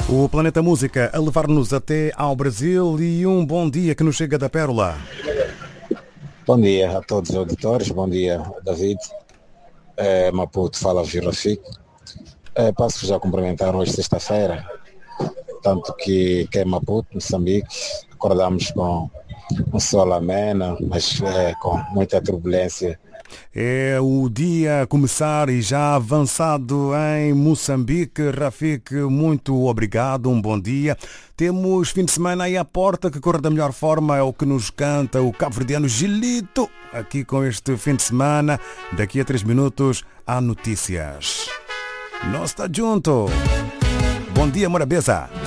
O Planeta Música a levar-nos até ao Brasil e um bom dia que nos chega da Pérola. Bom dia a todos os auditores, bom dia David, Maputo, fala Virafik. Passo-vos a cumprimentar hoje sexta-feira, tanto que é Maputo, Moçambique, acordamos com um sol ameno, mas com muita turbulência. É o dia a começar e já avançado em Moçambique. Rafik, muito obrigado, um bom dia. Temos fim de semana aí à porta, que corre da melhor forma, é o que nos canta o cabo-verdiano Gilito, aqui com este fim de semana. Daqui a 3 minutos há notícias. Nós está junto. Bom dia, Morabeza.